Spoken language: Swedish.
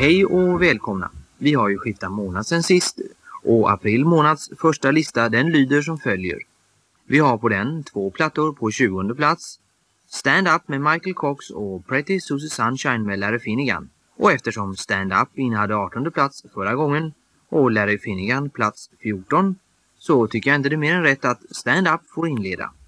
Hej och välkomna. Vi har ju skiftat månad sen sist och april månads första lista den lyder som följer. Vi har på den 2 plattor på 20:e plats. Stand Up med Michael Cox och Pretty Susie Sunshine med Larry Finnegan. Och eftersom Stand Up innehade 18:e plats förra gången och Larry Finnegan plats 14 så tycker jag inte det är mer än rätt att Stand Up får inleda.